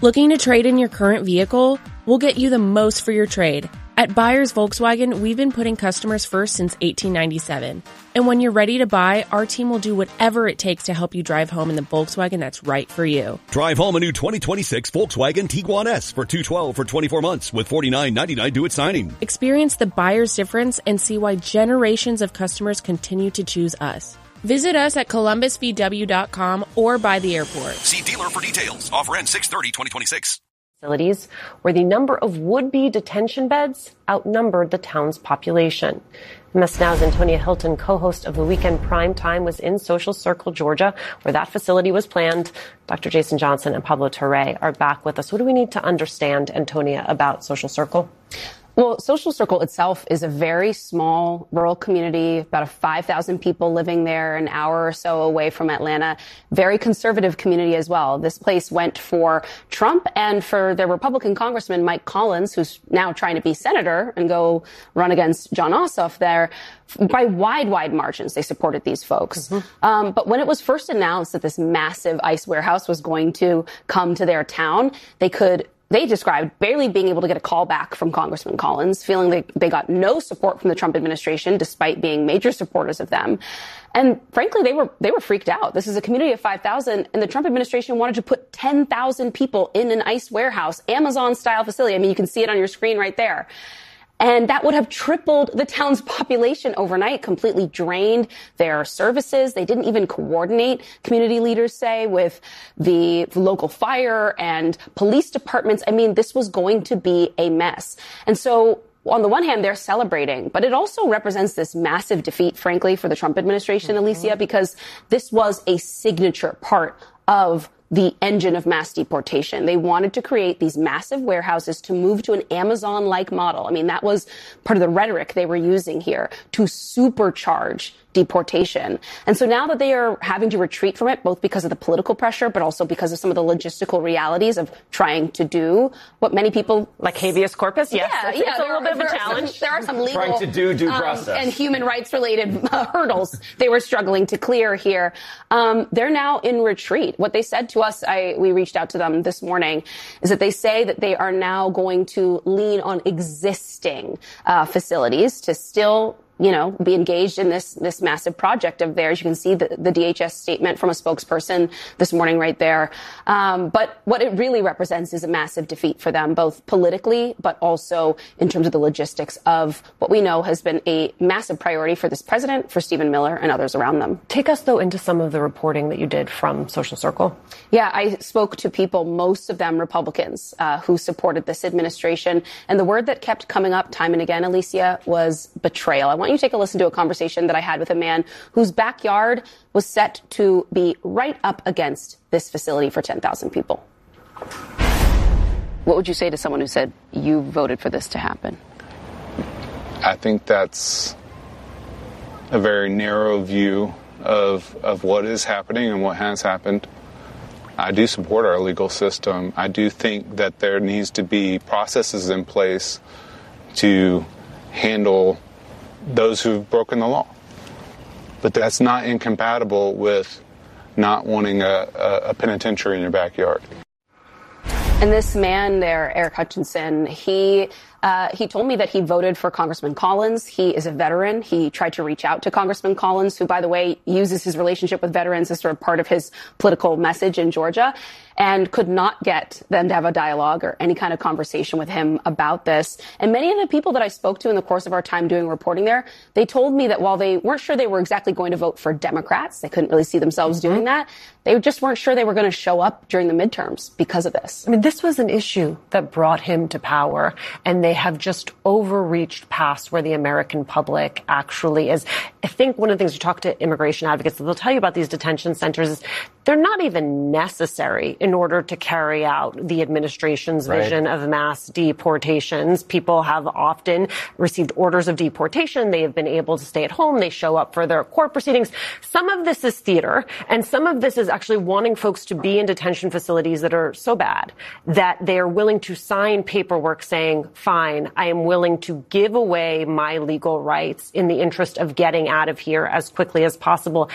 Looking to trade in your current vehicle? We'll get you the most for your trade. At Buyers Volkswagen, we've been putting customers first since 1897. And when you're ready to buy, our team will do whatever it takes to help you drive home in the Volkswagen that's right for you. Drive home a new 2026 Volkswagen Tiguan S for $212 for 24 months with $49.99 due at signing. Experience the buyer's difference and see why generations of customers continue to choose us. Visit us at columbusvw.com or by the airport. See dealer for details. Offer ends 6/30/2026. Facilities where the number of would-be detention beds outnumbered the town's population. MS Now's Antonia Hilton, co-host of the Weekend Prime Time, was in Social Circle, Georgia, where that facility was planned. Dr. Jason Johnson and Pablo Torre are back with us. What do we need to understand, Antonia, about Social Circle? Well, Social Circle itself is a very small rural community, about 5,000 people living there, an hour or so away from Atlanta. Very conservative community as well. This place went for Trump and for their Republican Congressman Mike Collins, who's now trying to be senator and go run against Jon Ossoff there. By wide margins, they supported these folks. Mm-hmm. But when it was first announced that this massive ICE warehouse was going to come to their town, they described barely being able to get a call back from Congressman Collins, feeling they got no support from the Trump administration, despite being major supporters of them. And frankly, they were freaked out. This is a community of 5,000, and the Trump administration wanted to put 10,000 people in an ICE warehouse, Amazon-style facility. I mean, you can see it on your screen right there. And that would have tripled the town's population overnight, completely drained their services. They didn't even coordinate, community leaders say, with the local fire and police departments. I mean, this was going to be a mess. And so on the one hand, they're celebrating, but it also represents this massive defeat, frankly, for the Trump administration, Alicia, because this was a signature part of the engine of mass deportation. They wanted to create these massive warehouses to move to an Amazon-like model. I mean, that was part of the rhetoric they were using here to supercharge deportation. And so now that they are having to retreat from it, both because of the political pressure, but also because of some of the logistical realities of trying to do what many people... Like habeas corpus? Yes. Yeah, it's a little bit of a challenge. There are some legal... Trying to do due process. And human rights-related hurdles they were struggling to clear here. They're now in retreat. What they said to us, we reached out to them this morning, is that they say that they are now going to lean on existing facilities to still be engaged in this massive project of theirs. You can see the DHS statement from a spokesperson this morning right there. But what it really represents is a massive defeat for them, both politically, but also in terms of the logistics of what we know has been a massive priority for this president, for Stephen Miller, and others around them. Take us, though, into some of the reporting that you did from Social Circle. Yeah, I spoke to people, most of them Republicans, who supported this administration. And the word that kept coming up time and again, Alicia, was betrayal. I want you to take a listen to a conversation that I had with a man whose backyard was set to be right up against this facility for 10,000 people. What would you say to someone who said you voted for this to happen? I think that's a very narrow view of what is happening and what has happened. I do support our legal system. I do think that there needs to be processes in place to handle those who've broken the law. But that's not incompatible with not wanting a penitentiary in your backyard. And this man there, Eric Hutchinson, he told me that he voted for Congressman Collins. He is a veteran. He tried to reach out to Congressman Collins, who, by the way, uses his relationship with veterans as sort of part of his political message in Georgia, and could not get them to have a dialogue or any kind of conversation with him about this. And many of the people that I spoke to in the course of our time doing reporting there, they told me that while they weren't sure they were exactly going to vote for Democrats, they couldn't really see themselves doing that, they just weren't sure they were going to show up during the midterms because of this. I mean, this was an issue that brought him to power, and they have just overreached past where the American public actually is. I think one of the things you talk to immigration advocates, they'll tell you about these detention centers, is they're not even necessary in order to carry out the administration's vision of mass deportations. People have often received orders of deportation. They have been able to stay at home. They show up for their court proceedings. Some of this is theater, and some of this is actually wanting folks to be in detention facilities that are so bad that they are willing to sign paperwork saying, fine, I am willing to give away my legal rights in the interest of getting out of here as quickly as possible.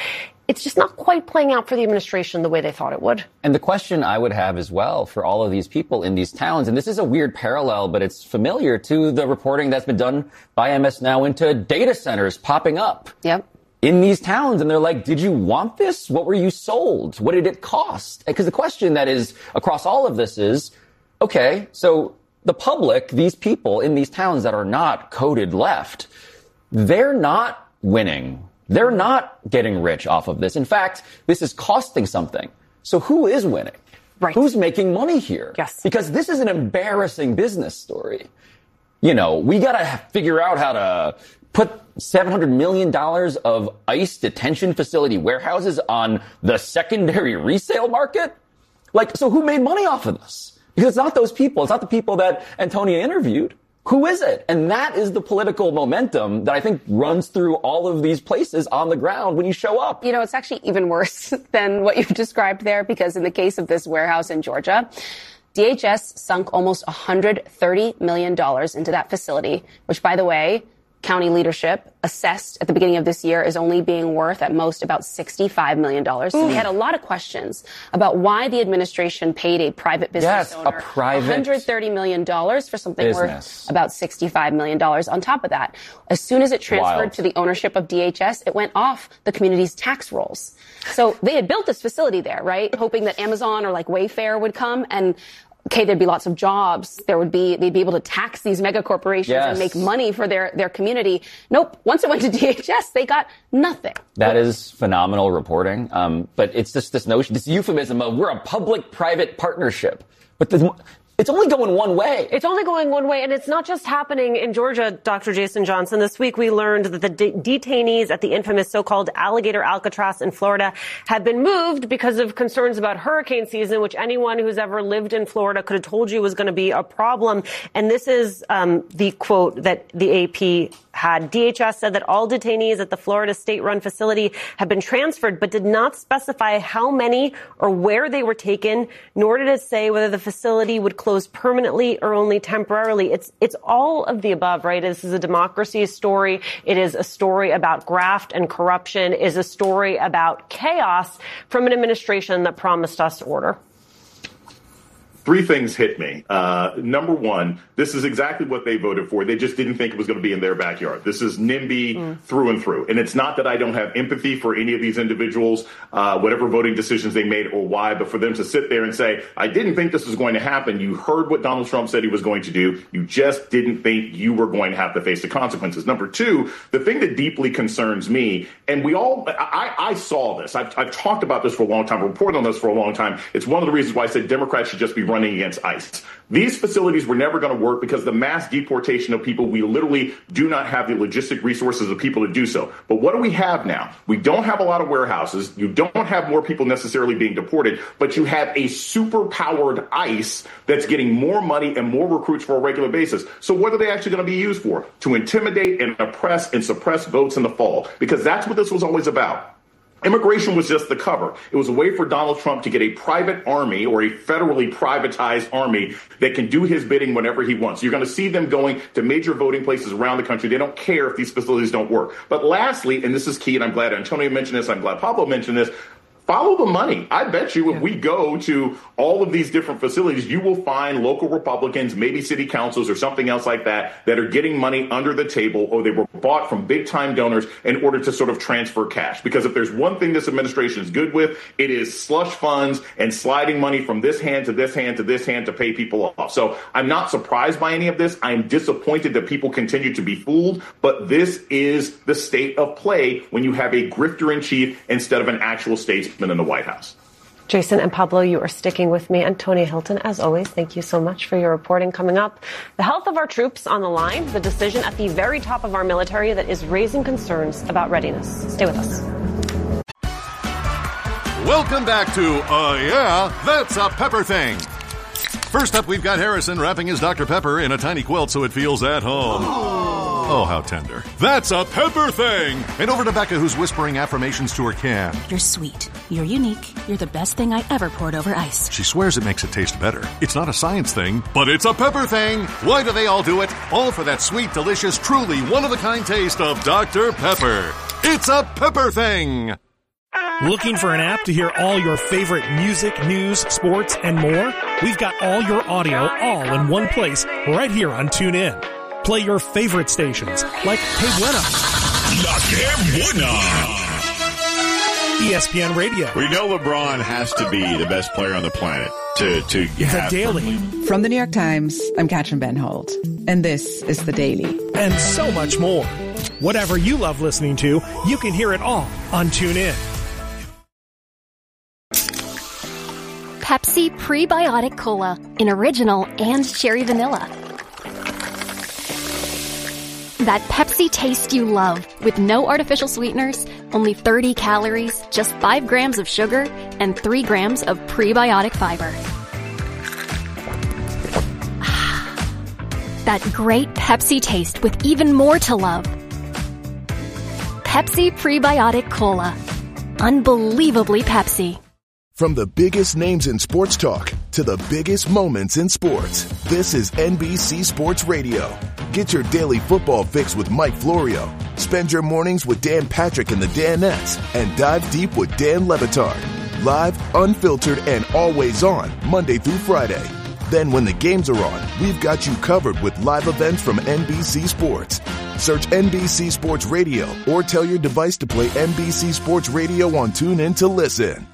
it's just not quite playing out for the administration the way they thought it would. And the question I would have as well for all of these people in these towns, and this is a weird parallel, but it's familiar to the reporting that's been done by MS Now into data centers popping up in these towns. And they're like, did you want this? What were you sold? What did it cost? Because the question that is across all of this is, okay, so the public, these people in these towns that are not coded left, they're not winning. They're not getting rich off of this. In fact, this is costing something. So who is winning? Right. Who's making money here? Yes. Because this is an embarrassing business story. You know, we got to figure out how to put $700 million of ICE detention facility warehouses on the secondary resale market. Like, so who made money off of this? Because it's not those people. It's not the people that Antonia interviewed. Who is it? And that is the political momentum that I think runs through all of these places on the ground when you show up. You know, it's actually even worse than what you've described there, because in the case of this warehouse in Georgia, DHS sunk almost $130 million into that facility, which, by the way, county leadership assessed at the beginning of this year is only being worth at most about $65 million. So they had a lot of questions about why the administration paid a private business owner $130 million for something worth about $65 million on top of that. As soon as it transferred to the ownership of DHS, it went off the community's tax rolls. So they had built this facility there, right, hoping that Amazon or like Wayfair would come and okay, there'd be lots of jobs. They'd be able to tax these mega corporations and make money for their community. Nope. Once it went to DHS, they got nothing. That is phenomenal reporting. But it's just this notion, this euphemism of we're a public-private partnership. But it's only going one way. It's only going one way, and it's not just happening in Georgia, Dr. Jason Johnson. This week we learned that the detainees at the infamous so-called Alligator Alcatraz in Florida have been moved because of concerns about hurricane season, which anyone who's ever lived in Florida could have told you was going to be a problem. And this is the quote that the AP had. DHS said that all detainees at the Florida state-run facility have been transferred, but did not specify how many or where they were taken, nor did it say whether the facility would close permanently or only temporarily. It's all of the above, right? This is a democracy story. It is a story about graft and corruption. It is a story about chaos from an administration that promised us order. Three things hit me. Number one, this is exactly what they voted for. They just didn't think it was going to be in their backyard. This is NIMBY through and through. And it's not that I don't have empathy for any of these individuals, whatever voting decisions they made or why, but for them to sit there and say, I didn't think this was going to happen. You heard what Donald Trump said he was going to do. You just didn't think you were going to have to face the consequences. Number two, the thing that deeply concerns me, and I saw this. I've talked about this for a long time, reported on this for a long time. It's one of the reasons why I said Democrats should just be running against ICE. These facilities were never going to work because the mass deportation of people, we literally do not have the logistic resources of people to do so. But what do we have now? We don't have a lot of warehouses. You don't have more people necessarily being deported, but you have a super-powered ICE that's getting more money and more recruits for a regular basis. So what are they actually going to be used for? To intimidate and oppress and suppress votes in the fall, because that's what this was always about. Immigration was just the cover. It was a way for Donald Trump to get a private army or a federally privatized army that can do his bidding whenever he wants. You're going to see them going to major voting places around the country. They don't care if these facilities don't work. But lastly, and this is key, and I'm glad Antonio mentioned this, I'm glad Pablo mentioned this, follow the money. I bet you if we go to all of these different facilities, you will find local Republicans, maybe city councils or something else like that, that are getting money under the table, or they were bought from big time donors in order to sort of transfer cash. Because if there's one thing this administration is good with, it is slush funds and sliding money from this hand to this hand to this hand to pay people off. So I'm not surprised by any of this. I'm disappointed that people continue to be fooled. But this is the state of play when you have a grifter in chief instead of an actual statesman in the White House. Jason and Pablo, you are sticking with me. Antonia Hilton, as always, thank you so much for your reporting. Coming up, the health of our troops on the line, the decision at the very top of our military that is raising concerns about readiness. Stay with us. Welcome back to Yeah, That's a Pepper Thing. First up, we've got Harrison wrapping his Dr. Pepper in a tiny quilt so it feels at home. Oh, how tender. That's a Pepper Thing. And over to Becca, who's whispering affirmations to her can. You're sweet. You're unique. You're the best thing I ever poured over ice. She swears it makes it taste better. It's not a science thing, but it's a Pepper Thing. Why do they all do it? All for that sweet, delicious, truly one-of-a-kind taste of Dr. Pepper. It's a Pepper Thing. Looking for an app to hear all your favorite music, news, sports, and more? We've got all your audio all in one place right here on TuneIn. Play your favorite stations like Que Buena, La Que Buena, ESPN Radio. We know LeBron has to be the best player on the planet to The Daily. From the New York Times, I'm Katrin Ben Holt, and this is The Daily. And so much more. Whatever you love listening to, you can hear it all on TuneIn. Pepsi Prebiotic Cola in original and cherry vanilla. That Pepsi taste you love with no artificial sweeteners, only 30 calories, just 5 grams of sugar, and 3 grams of prebiotic fiber. That great Pepsi taste with even more to love. Pepsi Prebiotic Cola. Unbelievably Pepsi. From the biggest names in sports talk to the biggest moments in sports, this is NBC Sports Radio. Get your daily football fix with Mike Florio. Spend your mornings with Dan Patrick and the Danettes, and dive deep with Dan Le Batard. Live, unfiltered, and always on, Monday through Friday. Then when the games are on, we've got you covered with live events from NBC Sports. Search NBC Sports Radio or tell your device to play NBC Sports Radio on TuneIn to listen.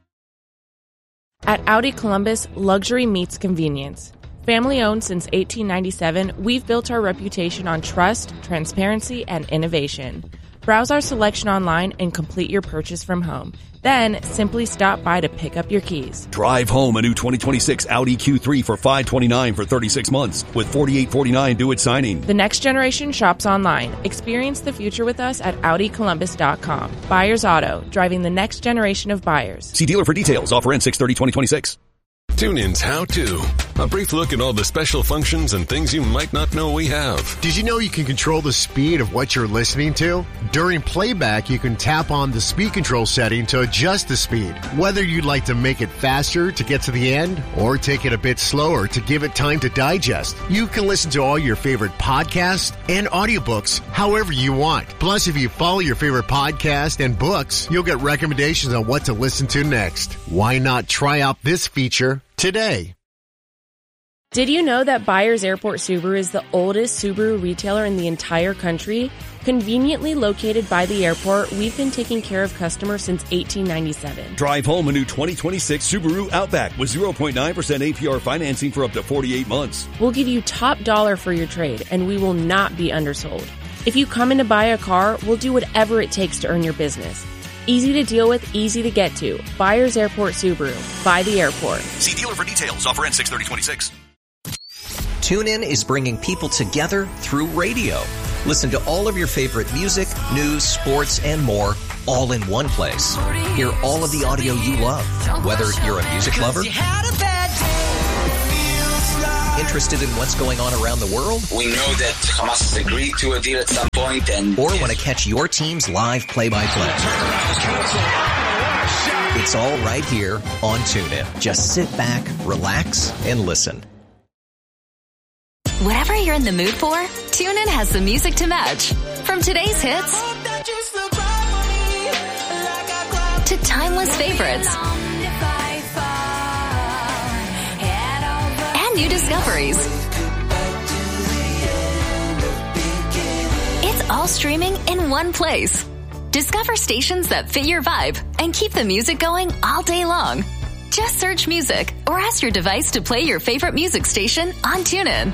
At Audi Columbus, luxury meets convenience. Family owned since 1897, we've built our reputation on trust, transparency, and innovation. Browse our selection online and complete your purchase from home. Then, simply stop by to pick up your keys. Drive home a new 2026 Audi Q3 for $529 for 36 months with $4,849 due at signing. The next generation shops online. Experience the future with us at AudiColumbus.com. Buyers Auto, driving the next generation of buyers. See dealer for details. Offer ends 6/30/2026. TuneIn's How To. A brief look at all the special functions and things you might not know we have. Did you know you can control the speed of what you're listening to? During playback, you can tap on the speed control setting to adjust the speed. Whether you'd like to make it faster to get to the end or take it a bit slower to give it time to digest, you can listen to all your favorite podcasts and audiobooks however you want. Plus, if you follow your favorite podcast and books, you'll get recommendations on what to listen to next. Why not try out this feature today? Did you know that Byers Airport Subaru is the oldest Subaru retailer in the entire country? Conveniently located by the airport, we've been taking care of customers since 1897. Drive home a new 2026 Subaru Outback with 0.9% APR financing for up to 48 months. We'll give you top dollar for your trade, and we will not be undersold. If you come in to buy a car, we'll do whatever it takes to earn your business. Easy to deal with, easy to get to. Byers Airport Subaru. By the airport. See dealer for details. Offer ends 6/30/26. TuneIn is bringing people together through radio. Listen to all of your favorite music, news, sports, and more, all in one place. Hear all of the audio you love, whether you're a music lover, interested in what's going on around the world, we know that Hamas has agreed to a deal at some point, or want to catch your team's live play-by-play. It's all right here on TuneIn. Just sit back, relax, and listen. Whatever you're in the mood for, TuneIn has the music to match. From today's hits to timeless favorites and new discoveries. It's all streaming in one place. Discover stations that fit your vibe and keep the music going all day long. Just search music or ask your device to play your favorite music station on TuneIn.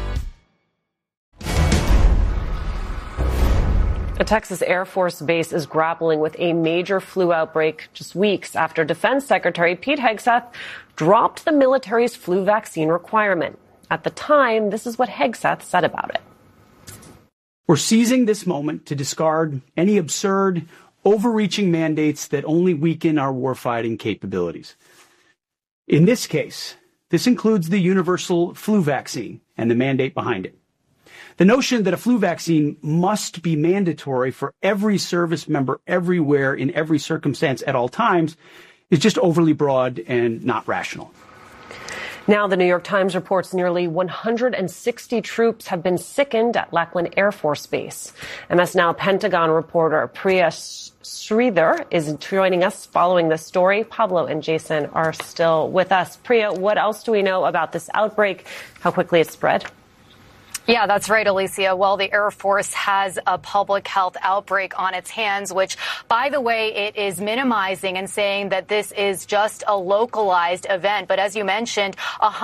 A Texas Air Force base is grappling with a major flu outbreak just weeks after Defense Secretary Pete Hegseth dropped the military's flu vaccine requirement. At the time, this is what Hegseth said about it. We're seizing this moment to discard any absurd, overreaching mandates that only weaken our warfighting capabilities. In this case, this includes the universal flu vaccine and the mandate behind it. The notion that a flu vaccine must be mandatory for every service member everywhere in every circumstance at all times is just overly broad and not rational. Now, the New York Times reports nearly 160 troops have been sickened at Lackland Air Force Base. MS Now Pentagon reporter Priya Sridhar is joining us following this story. Pablo and Jason are still with us. Priya, what else do we know about this outbreak? How quickly it spread? Yeah, that's right, Alicia. Well, the Air Force has a public health outbreak on its hands, which, by the way, it is minimizing and saying that this is just a localized event. But as you mentioned,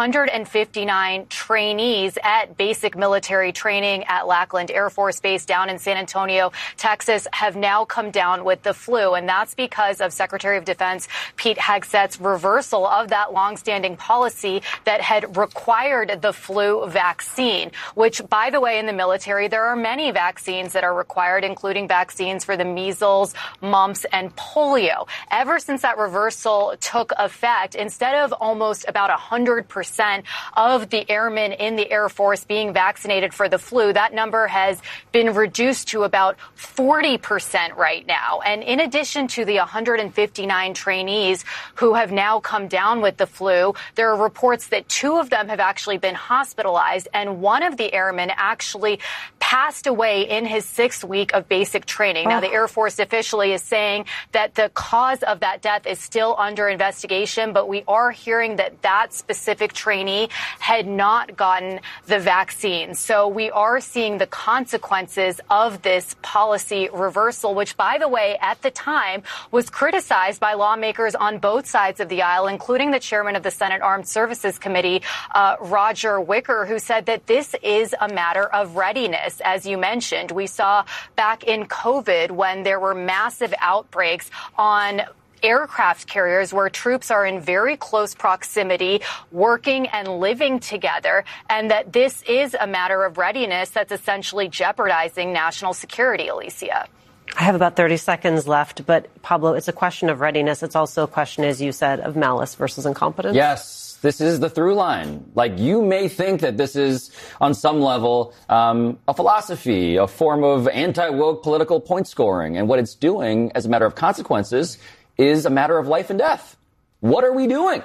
159 trainees at basic military training at Lackland Air Force Base down in San Antonio, Texas, have now come down with the flu. And that's because of Secretary of Defense Pete Hegset's reversal of that longstanding policy that had required the flu vaccine, which, by the way, in the military, there are many vaccines that are required, including vaccines for the measles, mumps, and polio. Ever since that reversal took effect, instead of almost about 100% of the airmen in the Air Force being vaccinated for the flu, that number has been reduced to about 40% right now. And in addition to the 159 trainees who have now come down with the flu, there are reports that 2 of them have actually been hospitalized, and one of the airmen actually passed away in his 6th week of basic training. Now, the Air Force officially is saying that the cause of that death is still under investigation, but we are hearing that that specific trainee had not gotten the vaccine. So we are seeing the consequences of this policy reversal, which, by the way, at the time was criticized by lawmakers on both sides of the aisle, including the chairman of the Senate Armed Services Committee, Roger Wicker, who said that this is a matter of readiness. As you mentioned, we saw back in COVID when there were massive outbreaks on aircraft carriers where troops are in very close proximity, working and living together, and that this is a matter of readiness that's essentially jeopardizing national security, Alicia. I have about 30 seconds left, but Pablo, it's a question of readiness. It's also a question, as you said, of malice versus incompetence. Yes. This is the through line. Like, you may think that this is, on some level, a philosophy, a form of anti-woke political point scoring. And what it's doing, as a matter of consequences, is a matter of life and death. What are we doing?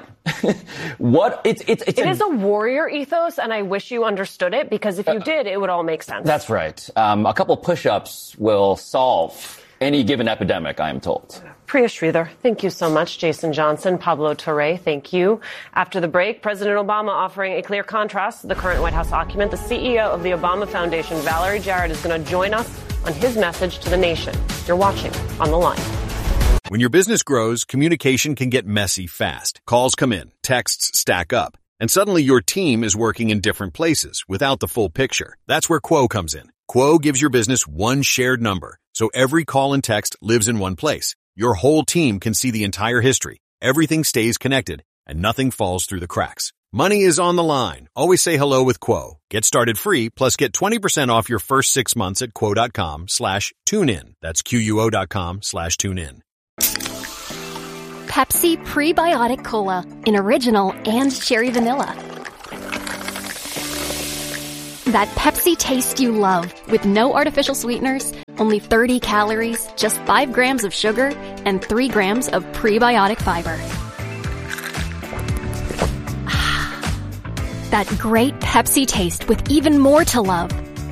It is a warrior ethos, and I wish you understood it, because if you did, it would all make sense. That's right. A couple push-ups will solve any given epidemic, I am told. Priya Sridhar, thank you so much. Jason Johnson, Pablo Torre, thank you. After the break, President Obama offering a clear contrast to the current White House occupant. The CEO of the Obama Foundation, Valerie Jarrett, is going to join us on his message to the nation. You're watching On the Line. When your business grows, communication can get messy fast. Calls come in, texts stack up, and suddenly your team is working in different places without the full picture. That's where Quo comes in. Quo gives your business one shared number, so every call and text lives in one place. Your whole team can see the entire history. Everything stays connected, and nothing falls through the cracks. Money is on the line. Always say hello with Quo. Get started free, plus get 20% off your first 6 months at quo.com/tunein. That's QUO.com/tunein. Pepsi Prebiotic Cola in original and cherry vanilla. That Pepsi taste you love with no artificial sweeteners, only 30 calories, just 5 grams of sugar, and 3 grams of prebiotic fiber. That great Pepsi taste with even more to love.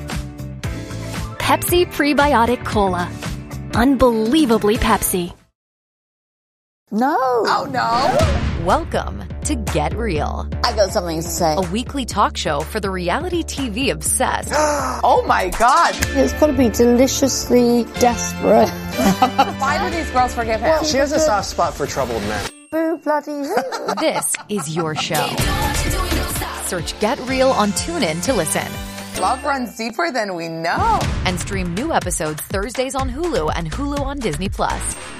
Pepsi Prebiotic Cola. Unbelievably Pepsi. No. Oh, no. Welcome to Get Real. I got something to say. A weekly talk show for the reality TV obsessed. Oh, my God. It's got to be deliciously desperate. Why do these girls forgive him? She has a soft spot for troubled men. Boo bloody who? This is your show. Search Get Real on TuneIn to listen. Love runs deeper than we know. And stream new episodes Thursdays on Hulu and Hulu on Disney+.